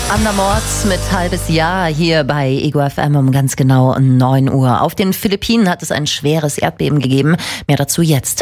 Andermords mit halbes Jahr hier bei Ego FM um ganz genau 9 Uhr. Auf den Philippinen hat es ein schweres Erdbeben gegeben. Mehr dazu jetzt.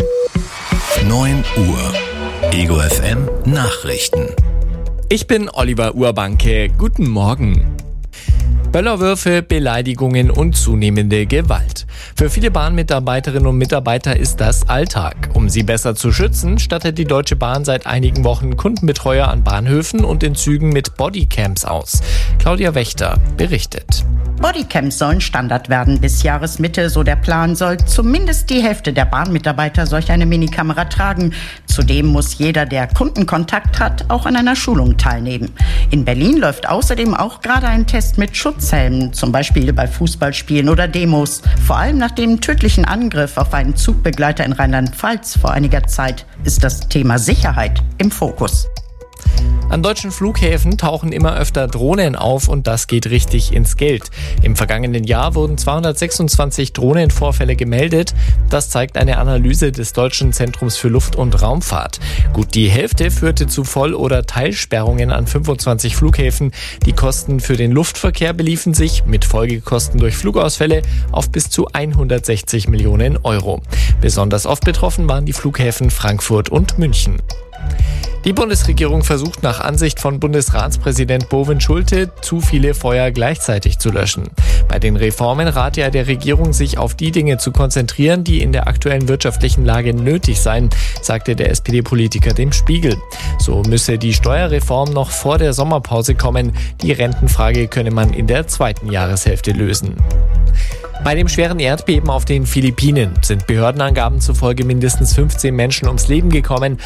9 Uhr. Ego FM Nachrichten. Ich bin Oliver Urbanke. Guten Morgen. Böllerwürfe, Beleidigungen und zunehmende Gewalt. Für viele Bahnmitarbeiterinnen und Mitarbeiter ist das Alltag. Um sie besser zu schützen, stattet die Deutsche Bahn seit einigen Wochen Kundenbetreuer an Bahnhöfen und in Zügen mit Bodycams aus. Claudia Wächter berichtet. Bodycams sollen Standard werden bis Jahresmitte, so der Plan, soll zumindest die Hälfte der Bahnmitarbeiter solch eine Minikamera tragen. Zudem muss jeder, der Kundenkontakt hat, auch an einer Schulung teilnehmen. In Berlin läuft außerdem auch gerade ein Test mit Schutzhelmen, zum Beispiel bei Fußballspielen oder Demos. Vor allem nach dem tödlichen Angriff auf einen Zugbegleiter in Rheinland-Pfalz vor einiger Zeit ist das Thema Sicherheit im Fokus. An deutschen Flughäfen tauchen immer öfter Drohnen auf und das geht richtig ins Geld. Im vergangenen Jahr wurden 226 Drohnenvorfälle gemeldet. Das zeigt eine Analyse des Deutschen Zentrums für Luft- und Raumfahrt. Gut die Hälfte führte zu Voll- oder Teilsperrungen an 25 Flughäfen. Die Kosten für den Luftverkehr beliefen sich mit Folgekosten durch Flugausfälle auf bis zu 160 Millionen Euro. Besonders oft betroffen waren die Flughäfen Frankfurt und München. Die Bundesregierung versucht nach Ansicht von Bundesratspräsident Bovin-Schulte, zu viele Feuer gleichzeitig zu löschen. Bei den Reformen rate er der Regierung, sich auf die Dinge zu konzentrieren, die in der aktuellen wirtschaftlichen Lage nötig seien, sagte der SPD-Politiker dem Spiegel. So müsse die Steuerreform noch vor der Sommerpause kommen. Die Rentenfrage könne man in der zweiten Jahreshälfte lösen. Bei dem schweren Erdbeben auf den Philippinen sind Behördenangaben zufolge mindestens 15 Menschen ums Leben gekommen.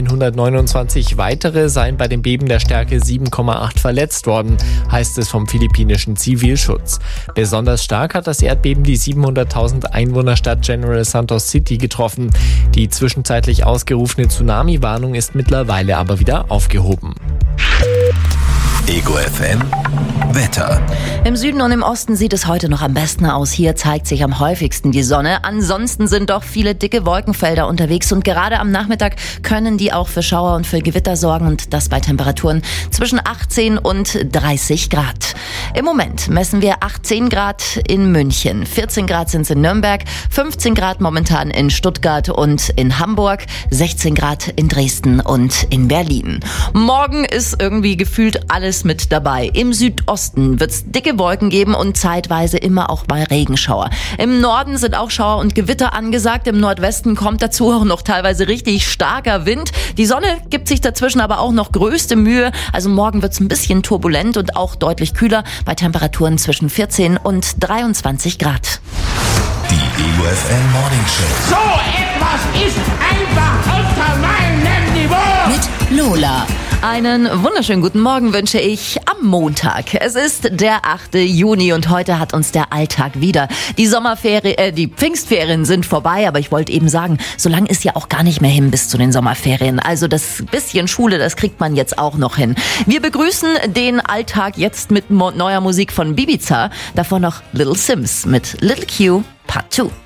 129 weitere seien bei dem Beben der Stärke 7,8 verletzt worden, heißt es vom philippinischen Zivilschutz. Besonders stark hat das Erdbeben die 700.000 Einwohnerstadt General Santos City getroffen. Die zwischenzeitlich ausgerufene Tsunami-Warnung ist mittlerweile aber wieder aufgehoben. Ego FM Wetter. Im Süden und im Osten sieht es heute noch am besten aus. Hier zeigt sich am häufigsten die Sonne. Ansonsten sind doch viele dicke Wolkenfelder unterwegs und gerade am Nachmittag können die auch für Schauer und für Gewitter sorgen und das bei Temperaturen zwischen 18 und 30 Grad. Im Moment messen wir 18 Grad in München, 14 Grad sind es in Nürnberg, 15 Grad momentan in Stuttgart und in Hamburg, 16 Grad in Dresden und in Berlin. Morgen ist irgendwie gefühlt alles mit dabei. Im Südosten wird es dicke Wolken geben und zeitweise immer auch mal Regenschauer. Im Norden sind auch Schauer und Gewitter angesagt. Im Nordwesten kommt dazu auch noch teilweise richtig starker Wind. Die Sonne gibt sich dazwischen aber auch noch größte Mühe. Also morgen wird es ein bisschen turbulent und auch deutlich kühler bei Temperaturen zwischen 14 und 23 Grad. Die Ego FM Morning Show. So etwas ist einfach unter meinem Niveau. Mit Lola. Einen wunderschönen guten Morgen wünsche ich am Montag. Es ist der 8. Juni und heute hat uns der Alltag wieder. Die Pfingstferien sind vorbei, aber ich wollte eben sagen, so lang ist ja auch gar nicht mehr hin bis zu den Sommerferien. Also das bisschen Schule, das kriegt man jetzt auch noch hin. Wir begrüßen den Alltag jetzt mit neuer Musik von Ibiza. Davor noch Little Sims mit Little Q Part 2.